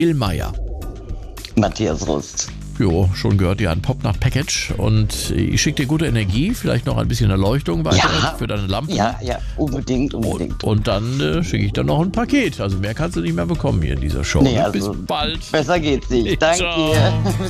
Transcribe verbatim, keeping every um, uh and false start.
Illmeier. Matthias Rust. Jo, schon gehört, ja, ein Popnacht-Package. Und ich schicke dir gute Energie, vielleicht noch ein bisschen Erleuchtung weiter Ja. für deine Lampen. Ja, ja, unbedingt, unbedingt. Und dann äh, schicke ich dann noch ein Paket. Also mehr kannst du nicht mehr bekommen hier in dieser Show. Nee, Ne? also Bis bald. Besser geht's nicht. Danke Ciao. dir.